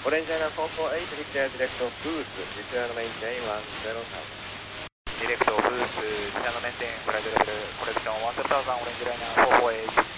Orange Liner 448, declare direct of boost, return maintain 107. Direct of boost, return maintain, flight level, correction 1000, Orange Liner 448.